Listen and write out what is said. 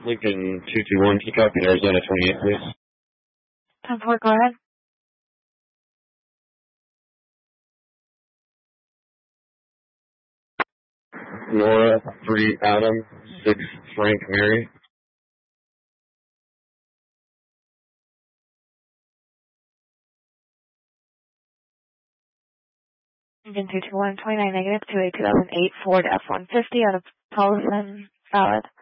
Lincoln 221, can you copy Arizona 28, please? 10-4, go ahead. Nora 3 Adam 6 Frank Mary. Lincoln 221, 29 negative, 28 2008 Ford F-150 out of Paulson, valid.